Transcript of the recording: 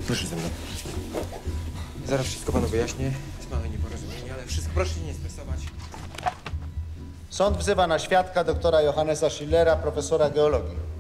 Proszę ze mną. Zaraz wszystko panu wyjaśnię. Jest małe nieporozumienie, ale wszystko proszę się nie stresować. Sąd wzywa na świadka doktora Johannesa Schillera, profesora geologii.